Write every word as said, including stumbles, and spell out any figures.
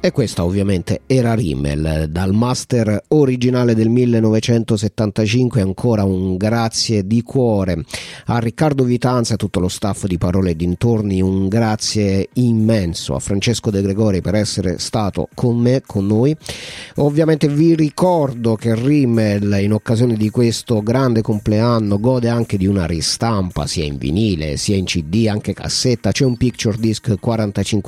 E questa ovviamente era Rimmel, dal master originale del millenovecentosettantacinque. Ancora un grazie di cuore a Riccardo Vitanza e a tutto lo staff di Parole e Dintorni, un grazie immenso a Francesco De Gregori per essere stato con me, con noi. Ovviamente vi ricordo che Rimmel in occasione di questo grande compleanno gode anche di una ristampa sia in vinile sia in C D, anche cassetta. C'è un picture disc quarantacinque